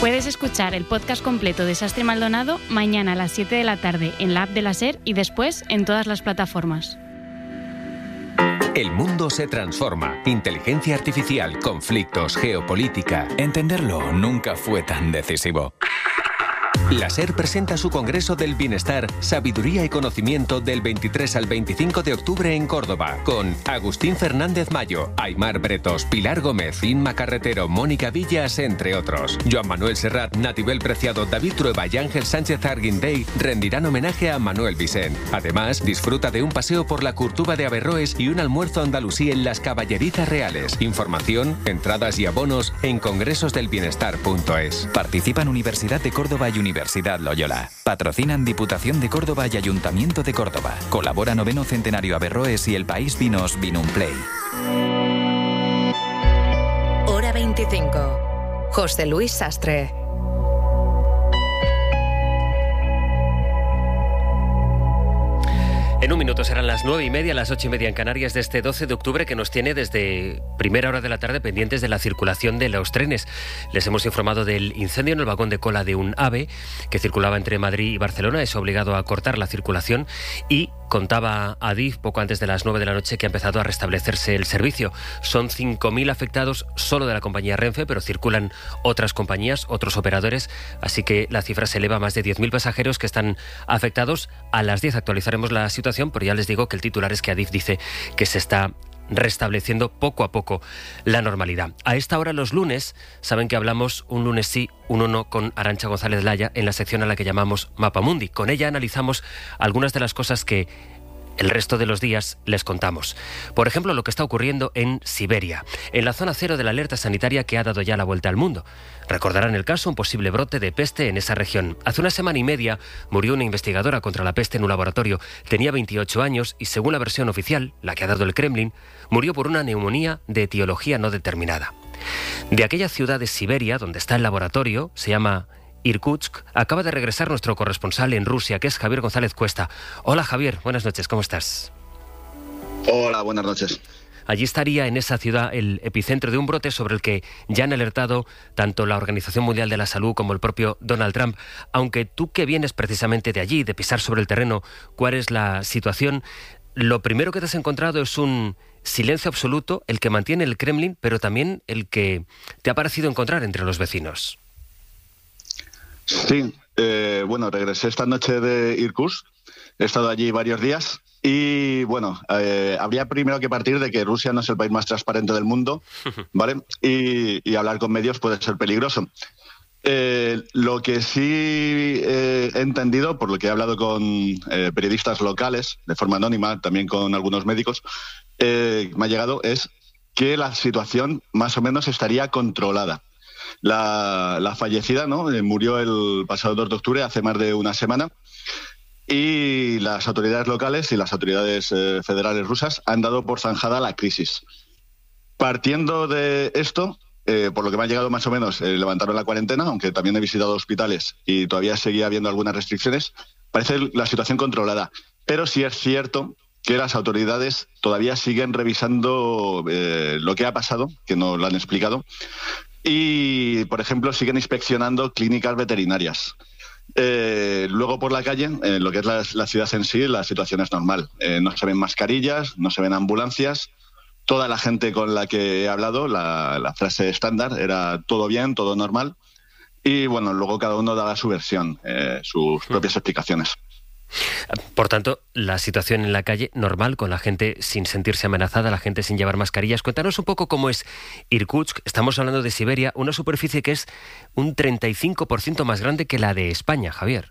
Puedes escuchar el podcast completo de Sastre Maldonado mañana a las 7 de la tarde en la app de la SER y después en todas las plataformas. El mundo se transforma. Inteligencia artificial, conflictos, geopolítica. Entenderlo nunca fue tan decisivo. La SER presenta su Congreso del Bienestar, Sabiduría y Conocimiento del 23 al 25 de octubre en Córdoba, con Agustín Fernández Mayo, Aimar Bretos, Pilar Gómez, Inma Carretero, Mónica Villas, entre otros. Joan Manuel Serrat, Natibel Preciado, David Trueba y Ángel Sánchez Arguindey rendirán homenaje a Manuel Vicent. Además, disfruta de un paseo por la Curtuba de Averroes y un almuerzo andalusí en las Caballerizas Reales. Información, entradas y abonos en congresosdelbienestar.es. Participan Universidad de Córdoba y Universidad Loyola. Patrocinan Diputación de Córdoba y Ayuntamiento de Córdoba. Colabora 9º Centenario Averroes y El País Vinos Vinumplay. Hora 25. José Luis Sastre. En un minuto serán las 9:30, las 8:30 en Canarias de este 12 de octubre, que nos tiene desde primera hora de la tarde pendientes de la circulación de los trenes. Les hemos informado del incendio en el vagón de cola de un AVE que circulaba entre Madrid y Barcelona. Es obligado a cortar la circulación y contaba Adif poco antes de las 9 de la noche que ha empezado a restablecerse el servicio. Son 5.000 afectados solo de la compañía Renfe, pero circulan otras compañías, otros operadores, así que la cifra se eleva a más de 10.000 pasajeros que están afectados. A las 10 actualizaremos la situación, pero ya les digo que el titular es que Adif dice que se está restableciendo poco a poco la normalidad. A esta hora los lunes, saben que hablamos un lunes sí, un no con Arantxa González Laya en la sección a la que llamamos Mapamundi. Con ella analizamos algunas de las cosas que el resto de los días les contamos. Por ejemplo, lo que está ocurriendo en Siberia, en la zona cero de la alerta sanitaria que ha dado ya la vuelta al mundo. Recordarán el caso, un posible brote de peste en esa región. Hace una semana y media murió una investigadora contra la peste en un laboratorio. Tenía 28 años y, según la versión oficial, la que ha dado el Kremlin, murió por una neumonía de etiología no determinada. De aquella ciudad de Siberia, donde está el laboratorio, se llama Irkutsk, acaba de regresar nuestro corresponsal en Rusia, que es Javier González Cuesta. Hola Javier, buenas noches, ¿cómo estás? Hola, buenas noches. Allí estaría en esa ciudad el epicentro de un brote sobre el que ya han alertado tanto la Organización Mundial de la Salud como el propio Donald Trump. Aunque tú que vienes precisamente de allí, de pisar sobre el terreno, ¿cuál es la situación? Lo primero que te has encontrado es un silencio absoluto, el que mantiene el Kremlin, pero también el que te ha parecido encontrar entre los vecinos. Sí, bueno, regresé esta noche de Irkutsk, he estado allí varios días y, bueno, habría primero que partir de que Rusia no es el país más transparente del mundo, ¿vale? Y hablar con medios puede ser peligroso. Lo que sí he entendido, por lo que he hablado con periodistas locales, de forma anónima, también con algunos médicos, me ha llegado, es que la situación más o menos estaría controlada. La fallecida, ¿no?, murió el pasado 2 de octubre, hace más de una semana, y las autoridades locales y las autoridades federales rusas han dado por zanjada la crisis. Partiendo de esto, por lo que me ha llegado más o menos, levantaron la cuarentena, aunque también he visitado hospitales y todavía seguía habiendo algunas restricciones. Parece la situación controlada, pero sí es cierto que las autoridades todavía siguen revisando lo que ha pasado, que no lo han explicado, y, por ejemplo, siguen inspeccionando clínicas veterinarias. Luego, por la calle, lo que es la ciudad en sí, la situación es normal. No se ven mascarillas, no se ven ambulancias. Toda la gente con la que he hablado, la frase estándar era todo bien, todo normal. Y, bueno, luego cada uno daba su versión, sus propias explicaciones. Por tanto, la situación en la calle normal, con la gente sin sentirse amenazada, la gente sin llevar mascarillas. Cuéntanos un poco cómo es Irkutsk. Estamos hablando de Siberia, una superficie que es un 35% más grande que la de España, Javier.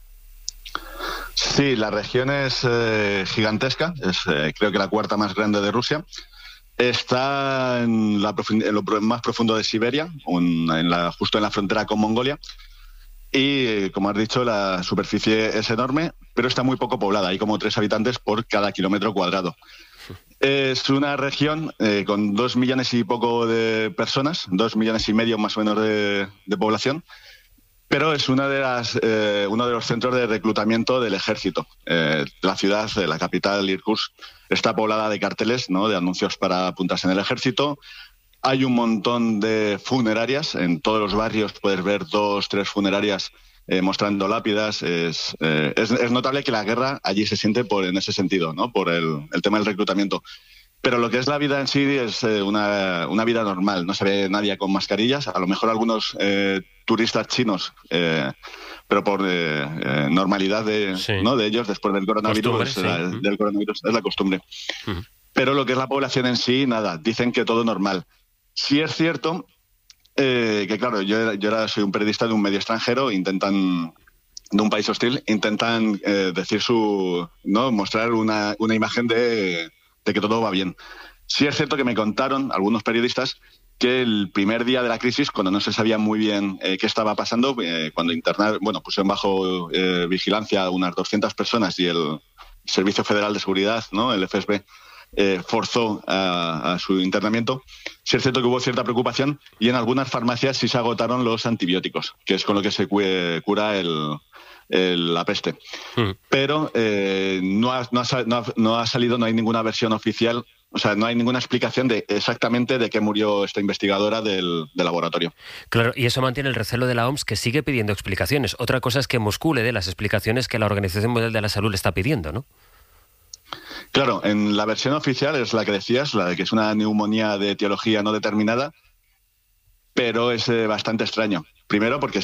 Sí, la región es gigantesca, es creo que la cuarta más grande de Rusia. Está en lo más profundo de Siberia, justo en la frontera con Mongolia. Y, como has dicho, la superficie es enorme, pero está muy poco poblada. Hay como 3 habitantes por cada kilómetro cuadrado. Es una región con 2 millones y poco de personas, 2 millones y medio más o menos de población, pero es uno de los centros de reclutamiento del ejército. La ciudad, la capital, Irkutsk, está poblada de carteles, ¿no?, de anuncios para apuntarse en el ejército. Hay un montón de funerarias. En todos los barrios puedes ver 2, 3 funerarias mostrando lápidas. Es notable que la guerra allí se siente en ese sentido, ¿no? Por el tema del reclutamiento. Pero lo que es la vida en sí es una vida normal. No se ve nadie con mascarillas. A lo mejor algunos turistas chinos, pero por normalidad ¿no? de ellos después del coronavirus. Del coronavirus es la costumbre. Uh-huh. Pero lo que es la población en sí, nada. Dicen que todo normal. Sí es cierto que, claro, yo soy un periodista de un medio extranjero, de un país hostil, intentan decir mostrar una imagen de que todo va bien. Sí es cierto que me contaron algunos periodistas que el primer día de la crisis, cuando no se sabía muy bien qué estaba pasando, cuando pusieron bajo vigilancia a unas 200 personas y el Servicio Federal de Seguridad, ¿no? El FSB, forzó a su internamiento. Sí es cierto que hubo cierta preocupación y en algunas farmacias sí se agotaron los antibióticos, que es con lo que se cura la peste. Pero no ha salido, no hay ninguna versión oficial, o sea, no hay ninguna explicación exactamente de qué murió esta investigadora del laboratorio. Claro, y eso mantiene el recelo de la OMS, que sigue pidiendo explicaciones. Otra cosa es que Moscú le dé las explicaciones que la Organización Mundial de la Salud le está pidiendo, ¿no? Claro, en la versión oficial es la que decías, la de que es una neumonía de etiología no determinada, pero es bastante extraño. Primero porque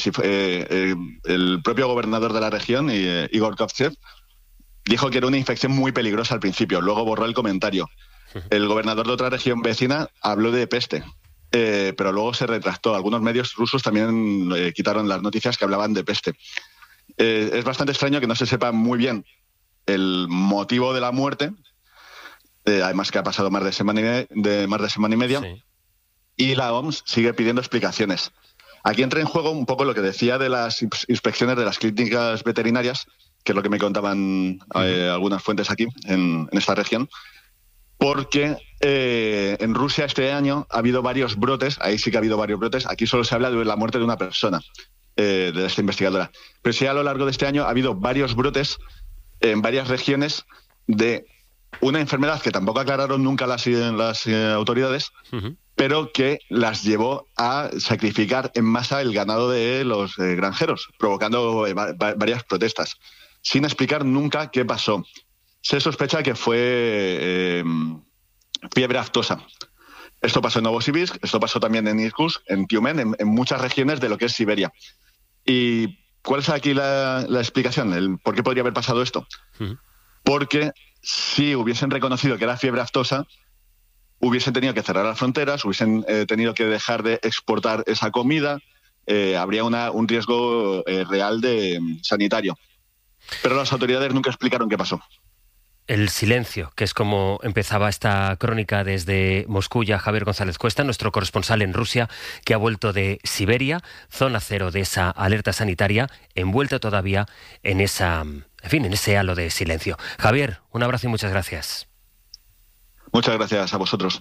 el propio gobernador de la región, Igor Kovtsev, dijo que era una infección muy peligrosa al principio, luego borró el comentario. El gobernador de otra región vecina habló de peste, pero luego se retractó. Algunos medios rusos también quitaron las noticias que hablaban de peste. Es bastante extraño que no se sepa muy bien el motivo de la muerte, además que ha pasado más de semana y media, sí. Y la OMS sigue pidiendo explicaciones. Aquí entra en juego un poco lo que decía de las inspecciones de las clínicas veterinarias, que es lo que me contaban algunas fuentes aquí, en esta región, porque en Rusia este año ha habido varios brotes, ahí sí que ha habido varios brotes, aquí solo se habla de la muerte de una persona, de esta investigadora. Pero sí, a lo largo de este año ha habido varios brotes en varias regiones de una enfermedad que tampoco aclararon nunca las autoridades, pero que las llevó a sacrificar en masa el ganado de los granjeros, provocando varias protestas, sin explicar nunca qué pasó. Se sospecha que fue fiebre aftosa. Esto pasó en Novosibirsk, esto pasó también en Irkutsk, en Tyumen, en muchas regiones de lo que es Siberia. ¿Y cuál es aquí la explicación? ¿El por qué podría haber pasado esto? Porque si hubiesen reconocido que era fiebre aftosa, hubiesen tenido que cerrar las fronteras, hubiesen tenido que dejar de exportar esa comida, habría un riesgo real sanitario. Pero las autoridades nunca explicaron qué pasó. El silencio, que es como empezaba esta crónica desde Moscú, ya Javier González Cuesta, nuestro corresponsal en Rusia, que ha vuelto de Siberia, zona cero de esa alerta sanitaria, envuelto todavía en ese halo de silencio. Javier, un abrazo y muchas gracias. Muchas gracias a vosotros.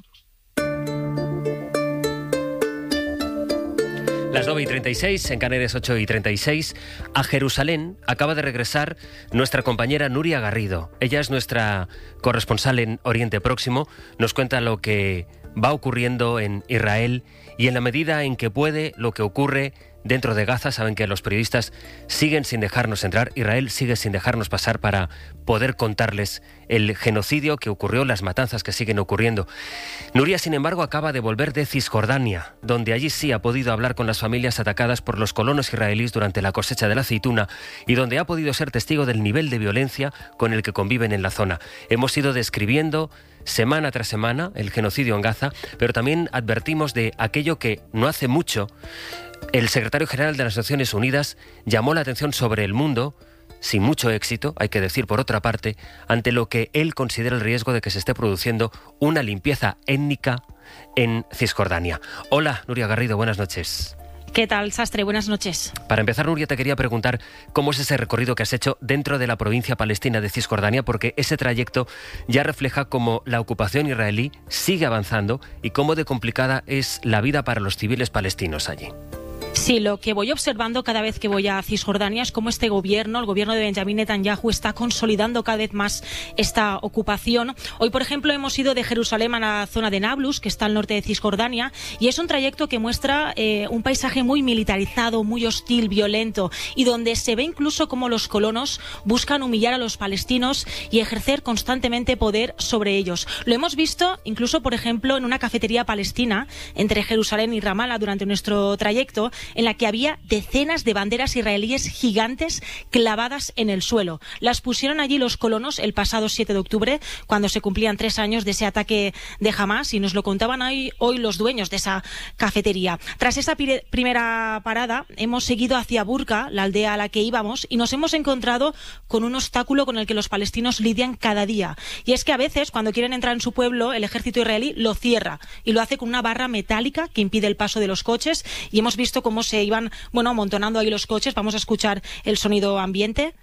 Las 9:36, en Canarias 8:36. A Jerusalén acaba de regresar nuestra compañera Nuria Garrido. Ella es nuestra corresponsal en Oriente Próximo. Nos cuenta lo que va ocurriendo en Israel y en la medida en que puede, lo que ocurre dentro de Gaza. Saben que los periodistas siguen sin dejarnos entrar, Israel sigue sin dejarnos pasar para poder contarles el genocidio que ocurrió, las matanzas que siguen ocurriendo. Nuria, sin embargo, acaba de volver de Cisjordania, donde allí sí ha podido hablar con las familias atacadas por los colonos israelíes durante la cosecha de la aceituna y donde ha podido ser testigo del nivel de violencia con el que conviven en la zona. Hemos ido describiendo semana tras semana el genocidio en Gaza, pero también advertimos de aquello que no hace mucho el secretario general de las Naciones Unidas llamó la atención sobre el mundo, sin mucho éxito, hay que decir por otra parte, ante lo que él considera el riesgo de que se esté produciendo una limpieza étnica en Cisjordania. Hola, Nuria Garrido, buenas noches. ¿Qué tal, Sastre? Buenas noches. Para empezar, Nuria, te quería preguntar cómo es ese recorrido que has hecho dentro de la provincia palestina de Cisjordania, porque ese trayecto ya refleja cómo la ocupación israelí sigue avanzando y cómo de complicada es la vida para los civiles palestinos allí. Sí, lo que voy observando cada vez que voy a Cisjordania es cómo este gobierno, el gobierno de Benjamín Netanyahu, está consolidando cada vez más esta ocupación. Hoy, por ejemplo, hemos ido de Jerusalén a la zona de Nablus, que está al norte de Cisjordania, y es un trayecto que muestra un paisaje muy militarizado, muy hostil, violento, y donde se ve incluso cómo los colonos buscan humillar a los palestinos y ejercer constantemente poder sobre ellos. Lo hemos visto incluso, por ejemplo, en una cafetería palestina entre Jerusalén y Ramallah durante nuestro trayecto, en la que había decenas de banderas israelíes gigantes clavadas en el suelo. Las pusieron allí los colonos el pasado 7 de octubre, cuando se cumplían 3 años de ese ataque de Hamás, y nos lo contaban hoy los dueños de esa cafetería. Tras esa primera parada, hemos seguido hacia Burka, la aldea a la que íbamos, y nos hemos encontrado con un obstáculo con el que los palestinos lidian cada día. Y es que a veces, cuando quieren entrar en su pueblo, el ejército israelí lo cierra, y lo hace con una barra metálica que impide el paso de los coches, y hemos visto cómo se iban, amontonando ahí los coches. Vamos a escuchar el sonido ambiente.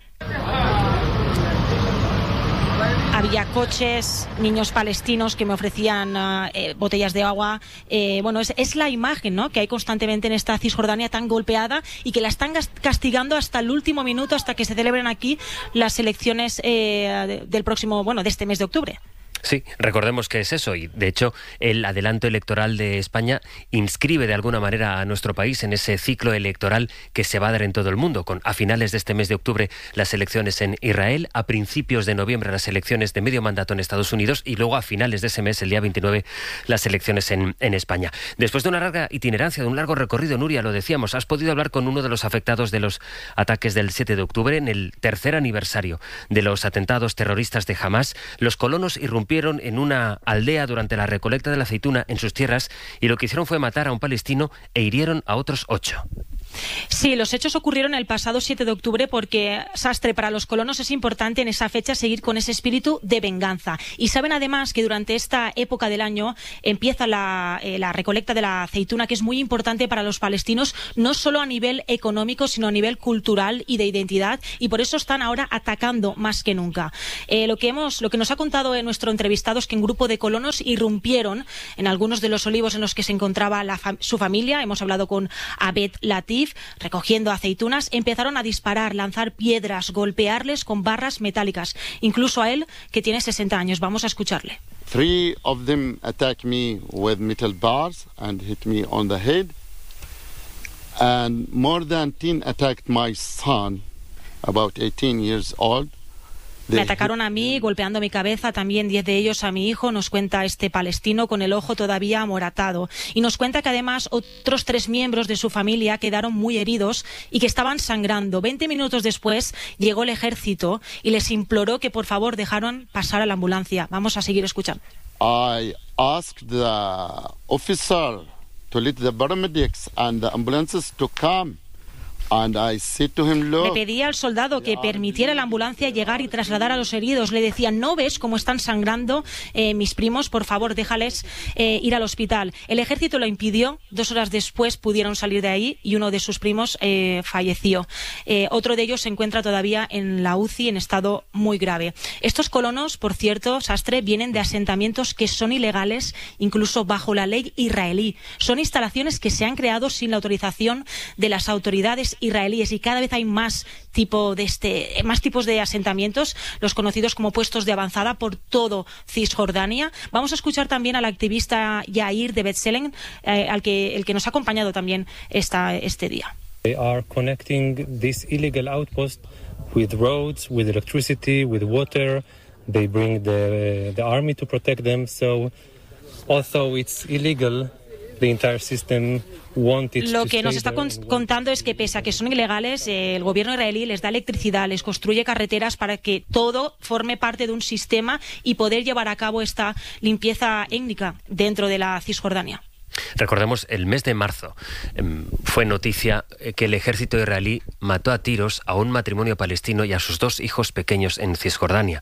Había coches, niños palestinos que me ofrecían botellas de agua. Es la imagen, ¿no?, que hay constantemente en esta Cisjordania tan golpeada y que la están castigando hasta el último minuto, hasta que se celebren aquí las elecciones del próximo, de este mes de octubre. Sí, recordemos que es eso, y de hecho el adelanto electoral de España inscribe de alguna manera a nuestro país en ese ciclo electoral que se va a dar en todo el mundo, con a finales de este mes de octubre las elecciones en Israel, a principios de noviembre las elecciones de medio mandato en Estados Unidos y luego a finales de ese mes, el día 29, las elecciones en España. Después de una larga itinerancia, de un largo recorrido, Nuria, lo decíamos, has podido hablar con uno de los afectados de los ataques del 7 de octubre en el tercer aniversario de los atentados terroristas de Hamás. Los colonos irrumpieron en una aldea durante la recolecta de la aceituna en sus tierras y lo que hicieron fue matar a un palestino e hirieron a otros 8. Sí, los hechos ocurrieron el pasado 7 de octubre porque, Sastre, para los colonos es importante en esa fecha seguir con ese espíritu de venganza. Y saben además que durante esta época del año empieza la recolecta de la aceituna, que es muy importante para los palestinos, no solo a nivel económico, sino a nivel cultural y de identidad, y por eso están ahora atacando más que nunca. Lo que nos ha contado nuestro entrevistado es que un grupo de colonos irrumpieron en algunos de los olivos en los que se encontraba su familia. Hemos hablado con Abed Latif, recogiendo aceitunas, empezaron a disparar, lanzar piedras, golpearles con barras metálicas, incluso a él, que tiene 60 años. Vamos a escucharle. 3 of them attacked me with metal bars and hit me on the head, and more than 10 attacked my son, about 18 years old. Me atacaron a mí, golpeando mi cabeza, también 10 de ellos a mi hijo, nos cuenta este palestino con el ojo todavía amoratado. Y nos cuenta que además otros 3 miembros de su familia quedaron muy heridos y que estaban sangrando. 20 minutos después llegó el ejército y les imploró que por favor dejaran pasar a la ambulancia. Vamos a seguir escuchando. I asked the officer to let the paramedics and the ambulances to come. And I said to him, look, le pedía al soldado que permitiera a la ambulancia llegar y trasladar a los heridos. Le decía, ¿no ves cómo están sangrando mis primos? Por favor, déjales ir al hospital. El ejército lo impidió. 2 horas después pudieron salir de ahí y uno de sus primos falleció. Otro de ellos se encuentra todavía en la UCI en estado muy grave. Estos colonos, por cierto, Sastre, vienen de asentamientos que son ilegales, incluso bajo la ley israelí. Son instalaciones que se han creado sin la autorización de las autoridades israelíes, y cada vez hay más tipos de asentamientos, los conocidos como puestos de avanzada, por todo Cisjordania. Vamos a escuchar también al activista Yair de B'Tselem, el que nos ha acompañado también este día. They are connecting this illegal outpost with roads, with electricity, with water. They bring the army to protect them. So, although it's illegal, the entire system. Lo que nos está contando es que pese a que son ilegales, el gobierno israelí les da electricidad, les construye carreteras para que todo forme parte de un sistema y poder llevar a cabo esta limpieza étnica dentro de la Cisjordania. Recordemos, el mes de marzo fue noticia que el ejército israelí mató a tiros a un matrimonio palestino y a sus 2 hijos pequeños en Cisjordania.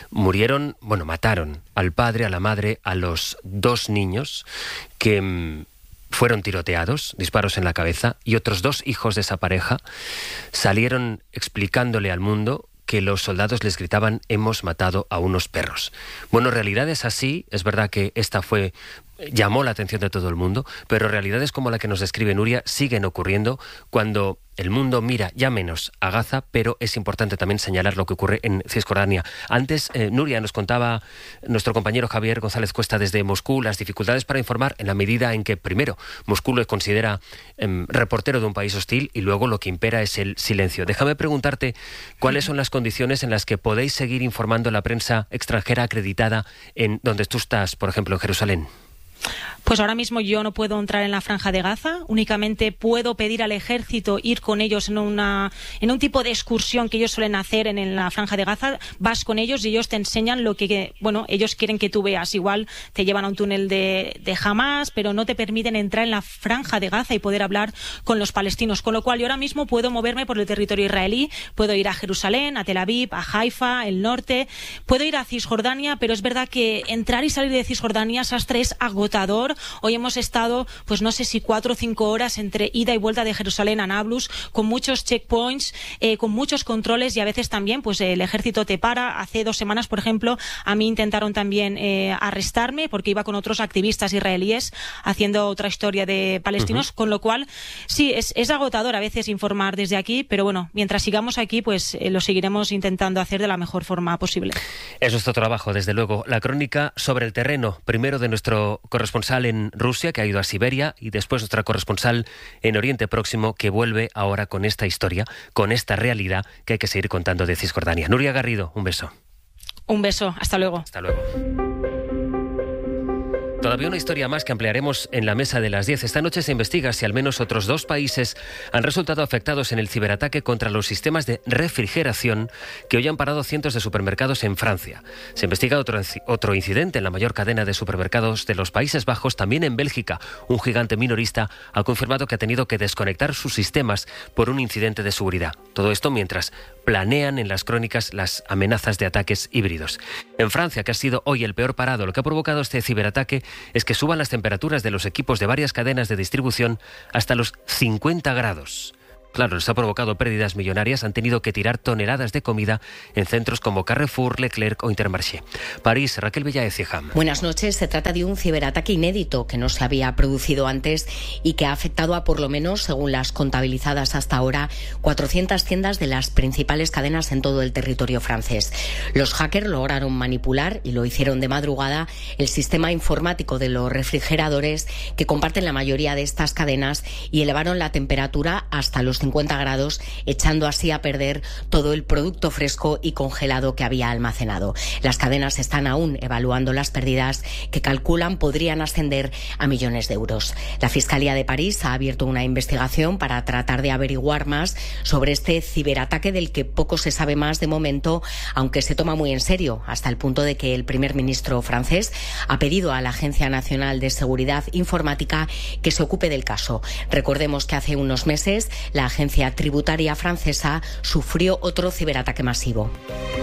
Mataron al padre, a la madre, a los 2 niños que fueron tiroteados, disparos en la cabeza, y otros 2 hijos de esa pareja salieron explicándole al mundo que los soldados les gritaban: hemos matado a unos perros. Bueno, realidad es así. Es verdad que esta fue llamó la atención de todo el mundo, pero realidades como la que nos describe Nuria siguen ocurriendo cuando el mundo mira ya menos a Gaza, pero es importante también señalar lo que ocurre en Cisjordania. Antes, Nuria, nos contaba nuestro compañero Javier González Cuesta desde Moscú las dificultades para informar en la medida en que, primero, Moscú lo considera reportero de un país hostil y luego lo que impera es el silencio. Déjame preguntarte cuáles son las condiciones en las que podéis seguir informando a la prensa extranjera acreditada en donde tú estás, por ejemplo, en Jerusalén. Pues ahora mismo yo no puedo entrar en la Franja de Gaza, únicamente puedo pedir al ejército ir con ellos en un tipo de excursión que ellos suelen hacer en la Franja de Gaza. Vas con ellos y ellos te enseñan lo que ellos quieren que tú veas. Igual te llevan a un túnel de Hamas, pero no te permiten entrar en la Franja de Gaza y poder hablar con los palestinos. Con lo cual yo ahora mismo puedo moverme por el territorio israelí, puedo ir a Jerusalén, a Tel Aviv, a Haifa, el norte, puedo ir a Cisjordania, pero es verdad que entrar y salir de Cisjordania, Sastre, es agotador. Hoy hemos estado, pues no sé si 4 o 5 horas entre ida y vuelta de Jerusalén a Nablus, con muchos checkpoints, con muchos controles, y a veces también pues el ejército te para. Hace 2 semanas, por ejemplo, a mí intentaron también arrestarme porque iba con otros activistas israelíes haciendo otra historia de palestinos, con lo cual sí, es agotador a veces informar desde aquí, pero bueno, mientras sigamos aquí, pues lo seguiremos intentando hacer de la mejor forma posible. Es nuestro trabajo, desde luego. La crónica sobre el terreno, primero de nuestro corresponsal en Rusia, que ha ido a Siberia, y después nuestra corresponsal en Oriente Próximo, que vuelve ahora con esta historia, con esta realidad que hay que seguir contando de Cisjordania. Nuria Garrido, un beso. Un beso, hasta luego. Hasta luego. Todavía una historia más que ampliaremos en la mesa de las 10. Esta noche se investiga si al menos otros 2 países han resultado afectados en el ciberataque contra los sistemas de refrigeración que hoy han parado cientos de supermercados en Francia. Se investiga otro incidente en la mayor cadena de supermercados de los Países Bajos, también en Bélgica. Un gigante minorista ha confirmado que ha tenido que desconectar sus sistemas por un incidente de seguridad. Todo esto mientras planean en las crónicas las amenazas de ataques híbridos. En Francia, que ha sido hoy el peor parado, lo que ha provocado este ciberataque es que suban las temperaturas de los equipos de varias cadenas de distribución hasta los 50 grados. Claro, les ha provocado pérdidas millonarias, han tenido que tirar toneladas de comida en centros como Carrefour, Leclerc o Intermarché. París, Raquel Villaécija. Buenas noches. Se trata de un ciberataque inédito que no se había producido antes y que ha afectado a por lo menos, según las contabilizadas hasta ahora, 400 tiendas de las principales cadenas en todo el territorio francés. Los hackers lograron manipular, y lo hicieron de madrugada, el sistema informático de los refrigeradores que comparten la mayoría de estas cadenas y elevaron la temperatura hasta los 50 grados, echando así a perder todo el producto fresco y congelado que había almacenado. Las cadenas están aún evaluando las pérdidas, que calculan podrían ascender a millones de euros. La Fiscalía de París ha abierto una investigación para tratar de averiguar más sobre este ciberataque, del que poco se sabe más de momento, aunque se toma muy en serio, hasta el punto de que el primer ministro francés ha pedido a la Agencia Nacional de Seguridad Informática que se ocupe del caso. Recordemos que hace unos meses la agencia tributaria francesa sufrió otro ciberataque masivo.